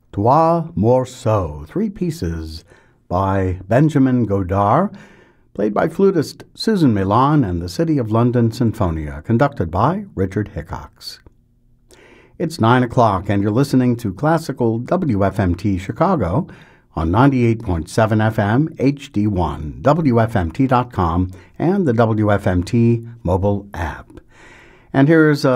Trois Morceaux, three pieces by Benjamin Godard, played by flutist Susan Milan and the City of London Sinfonia, conducted by Richard Hickox. It's 9 o'clock, and you're listening to Classical WFMT Chicago on 98.7 FM HD1, WFMT.com, and the WFMT mobile app. And here's